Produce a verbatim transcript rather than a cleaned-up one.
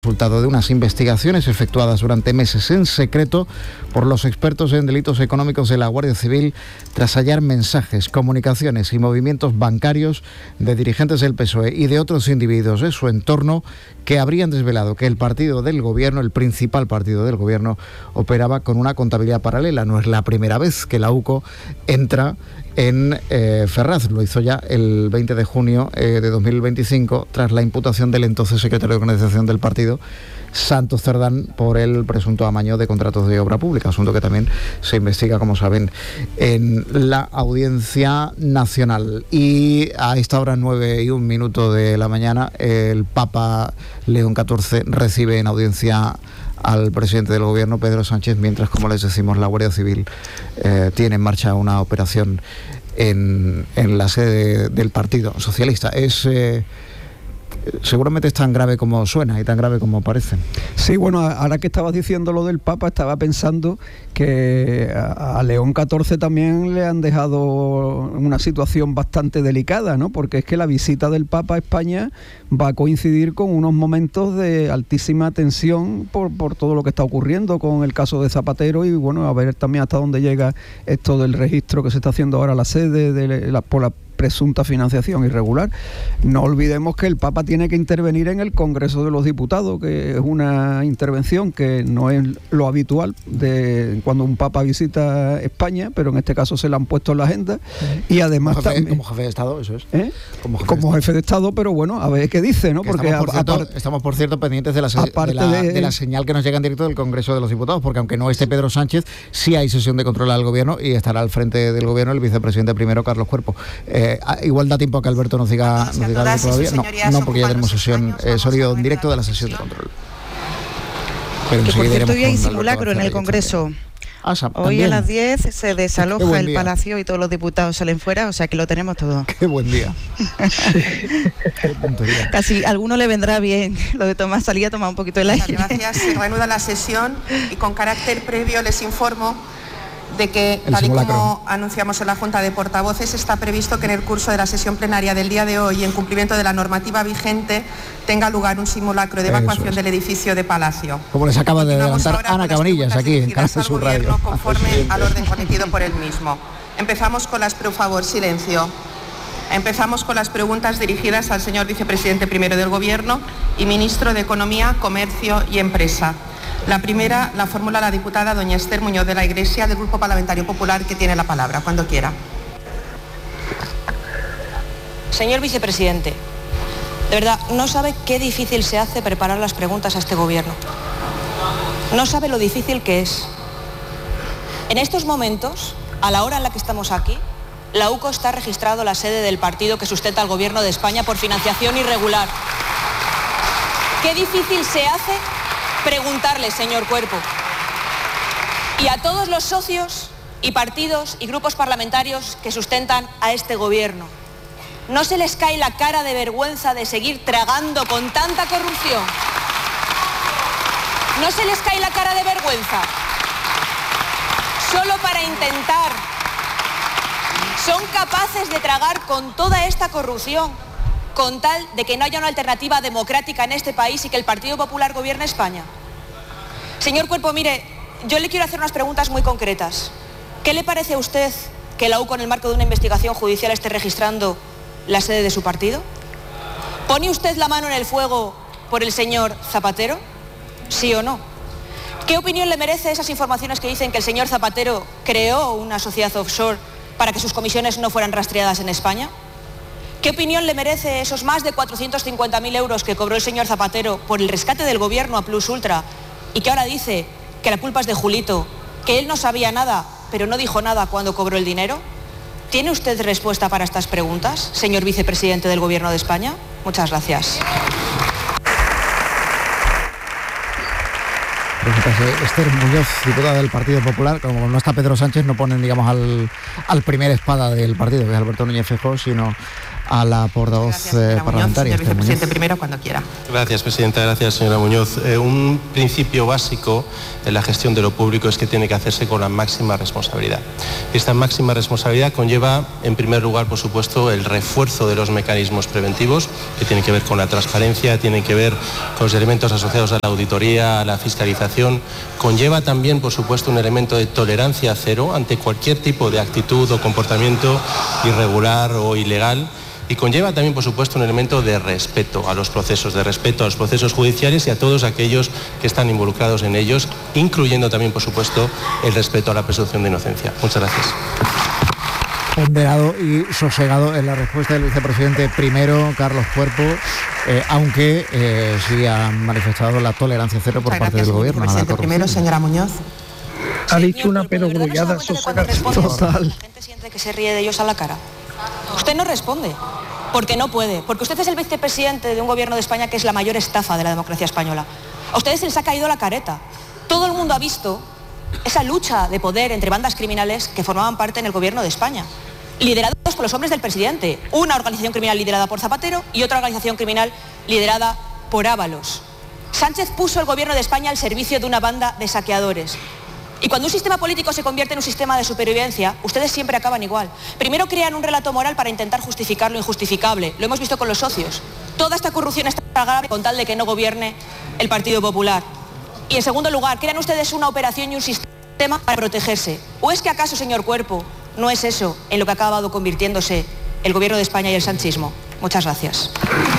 Resultado de unas investigaciones efectuadas durante meses en secreto por los expertos en delitos económicos de la Guardia Civil tras hallar mensajes, comunicaciones y movimientos bancarios de dirigentes del P S O E y de otros individuos de su entorno que habrían desvelado que el partido del gobierno, el principal partido del gobierno, operaba con una contabilidad paralela. No es la primera vez que la U C O entra en eh, Ferraz. Lo hizo ya el veinte de junio eh, de dos mil veinticinco tras la imputación del entonces secretario de organización del partido, Santos Cerdán, por el presunto amaño de contratos de obra pública, asunto que también se investiga, como saben, en la Audiencia Nacional. Y a esta hora, nueve y un minuto de la mañana, el Papa León catorce recibe en audiencia al presidente del gobierno, Pedro Sánchez, mientras, como les decimos, la Guardia Civil eh, tiene en marcha una operación en, en la sede del Partido Socialista. Es eh, seguramente es tan grave como suena y tan grave como parece. Sí, bueno, ahora que estabas diciendo lo del Papa, estaba pensando que a, a León catorce también le han dejado en una situación bastante delicada, ¿no? Porque es que la visita del Papa a España va a coincidir con unos momentos de altísima tensión por, por todo lo que está ocurriendo con el caso de Zapatero y, bueno, a ver también hasta dónde llega esto del registro que se está haciendo ahora la sede de la, por la presunta financiación irregular. No olvidemos que el Papa tiene que intervenir en el Congreso de los Diputados, que es una intervención que no es lo habitual de cuando un Papa visita España, pero en este caso se la han puesto en la agenda. Uh-huh. Y además como jefe, también, como jefe de Estado, eso es. ¿Eh? Como, jefe, como de jefe de Estado, pero bueno, a ver qué dice, ¿no? Porque estamos, por cierto, aparte, estamos, por cierto, pendientes de la, de, la, de... de la señal que nos llega en directo del Congreso de los Diputados, porque aunque no esté Pedro Sánchez, sí hay sesión de control al gobierno y estará al frente del gobierno el vicepresidente primero, Carlos Cuerpo. Eh, igual da tiempo a que Alberto nos diga, nos diga algo todavía. No, no, porque ya tenemos sesión, eh, sonido en directo de la sesión de control. Pero que por cierto, hoy hay simulacro en el Congreso. Ah, hoy a las diez se desaloja el Palacio y todos los diputados salen fuera, o sea que lo tenemos todo. Qué buen día. Casi a alguno le vendrá bien lo de tomar, salir a tomar un poquito de aire. Gracias, se reanuda la sesión y con carácter previo les informo de que, tal y como anunciamos en la Junta de Portavoces, está previsto que en el curso de la sesión plenaria del día de hoy, en cumplimiento de la normativa vigente, tenga lugar un simulacro de evacuación es. del edificio de Palacio. Como les acaba de adelantar Ana Cabanillas aquí en Canal Sur Radio. Conforme al orden cometido por el mismo. Empezamos con las, por favor, silencio. Empezamos con las preguntas dirigidas al señor vicepresidente primero del Gobierno y ministro de Economía, Comercio y Empresa. La primera la formula la diputada doña Esther Muñoz de la Iglesia, del Grupo Parlamentario Popular, que tiene la palabra, cuando quiera. Señor vicepresidente, de verdad, no sabe qué difícil se hace preparar las preguntas a este gobierno. No sabe lo difícil que es. En estos momentos, a la hora en la que estamos aquí, la U C O está registrado la sede del partido que sustenta al gobierno de España por financiación irregular. Qué difícil se hace preguntarle, señor Cuerpo, y a todos los socios y partidos y grupos parlamentarios que sustentan a este gobierno, ¿no se les cae la cara de vergüenza de seguir tragando con tanta corrupción? ¿No se les cae la cara de vergüenza? Solo para intentar, son capaces de tragar con toda esta corrupción con tal de que no haya una alternativa democrática en este país y que el Partido Popular gobierne España. Señor Cuerpo, mire, yo le quiero hacer unas preguntas muy concretas. ¿Qué le parece a usted que la U C O, en el marco de una investigación judicial, esté registrando la sede de su partido? ¿Pone usted la mano en el fuego por el señor Zapatero? ¿Sí o no? ¿Qué opinión le merece esas informaciones que dicen que el señor Zapatero creó una sociedad offshore para que sus comisiones no fueran rastreadas en España? ¿Qué opinión le merece esos más de cuatrocientos cincuenta mil euros que cobró el señor Zapatero por el rescate del gobierno a Plus Ultra y que ahora dice que la culpa es de Julito, que él no sabía nada, pero no dijo nada cuando cobró el dinero? ¿Tiene usted respuesta para estas preguntas, señor vicepresidente del Gobierno de España? Muchas gracias. Esther Muñoz, diputada del Partido Popular. Como no está Pedro Sánchez, no ponen, digamos, al, al primer espada del partido, que es Alberto Núñez Feijóo, sino a la portavoz eh, parlamentaria. Señor vicepresidente, primero cuando quiera. Gracias, presidenta. Gracias, señora Muñoz. Eh, un principio básico en la gestión de lo público es que tiene que hacerse con la máxima responsabilidad. Esta máxima responsabilidad conlleva, en primer lugar, por supuesto, el refuerzo de los mecanismos preventivos, que tienen que ver con la transparencia, tienen que ver con los elementos asociados a la auditoría, a la fiscalización. Conlleva también, por supuesto, un elemento de tolerancia cero ante cualquier tipo de actitud o comportamiento irregular o ilegal. Y conlleva también, por supuesto, un elemento de respeto a los procesos, de respeto a los procesos judiciales y a todos aquellos que están involucrados en ellos, incluyendo también, por supuesto, el respeto a la presunción de inocencia. Muchas gracias. Ponderado y sosegado en la respuesta del vicepresidente primero, Carlos Cuerpo, eh, aunque eh, sí ha manifestado la tolerancia cero por parte del gobierno. Vicepresidente primero, señora Muñoz. Ha dicho una perogrullada sosegada. Total. La gente siente que se ríe de ellos a la cara. Usted no responde, porque no puede, porque usted es el vicepresidente de un gobierno de España que es la mayor estafa de la democracia española. A ustedes se les ha caído la careta. Todo el mundo ha visto esa lucha de poder entre bandas criminales que formaban parte en el gobierno de España, liderados por los hombres del presidente, una organización criminal liderada por Zapatero y otra organización criminal liderada por Ábalos. Sánchez puso el gobierno de España al servicio de una banda de saqueadores. Y cuando un sistema político se convierte en un sistema de supervivencia, ustedes siempre acaban igual. Primero crean un relato moral para intentar justificar lo injustificable. Lo hemos visto con los socios. Toda esta corrupción está grave con tal de que no gobierne el Partido Popular. Y en segundo lugar, crean ustedes una operación y un sistema para protegerse. ¿O es que acaso, señor Cuerpo, no es eso en lo que ha acabado convirtiéndose el gobierno de España y el sanchismo? Muchas gracias.